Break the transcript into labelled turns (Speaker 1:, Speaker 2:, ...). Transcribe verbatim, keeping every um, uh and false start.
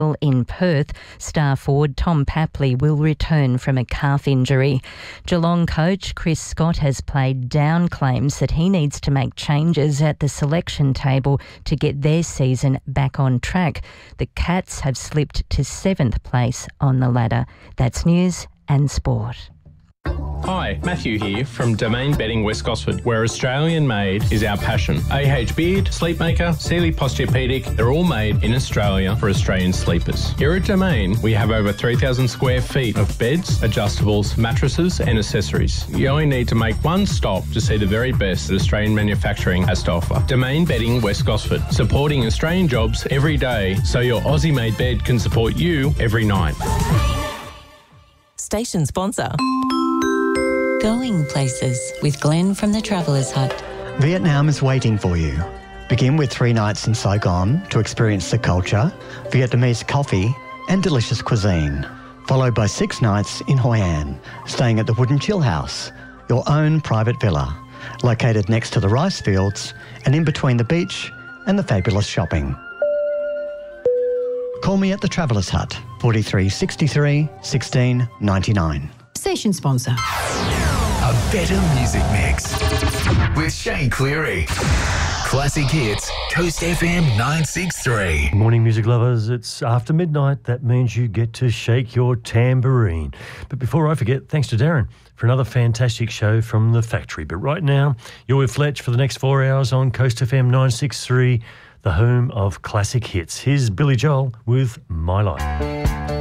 Speaker 1: In Perth, star forward Tom Papley will return from a calf injury. Geelong coach Chris Scott has played down claims that he needs to make changes at the selection table to get their season back on track. The Cats have slipped to seventh place on the ladder. That's news and sport.
Speaker 2: Hi, Matthew here from Domain Bedding West Gosford, where Australian made is our passion. A H Beard, Sleepmaker, Sealy Posturepedic, they're all made in Australia for Australian sleepers. Here at Domain, we have over three thousand square feet of beds, adjustables, mattresses and accessories. You only need to make one stop to see the very best that Australian manufacturing has to offer. Domain Bedding West Gosford, supporting Australian jobs every day so your Aussie-made bed can support you every night.
Speaker 3: Station sponsor. Going places with Glenn from the Travellers Hut.
Speaker 4: Vietnam is waiting for you. Begin with three nights in Saigon to experience the culture, Vietnamese coffee and delicious cuisine. Followed by six nights in Hoi An, staying at the Wooden Chill House, your own private villa, located next to the rice fields and in between the beach and the fabulous shopping. Call me at the Travellers Hut, forty-three sixty-three sixteen ninety-nine.
Speaker 5: Station sponsor.
Speaker 6: A better music mix with Shane Cleary. Classic Hits, Coast F M nine sixty-three.
Speaker 7: Morning, music lovers. It's after midnight. That means you get to shake your tambourine. But before I forget, thanks to Darren for another fantastic show from the factory. But right now, you're with Fletch for the next four hours on Coast F M nine sixty-three, the home of classic hits. Here's Billy Joel with My Life.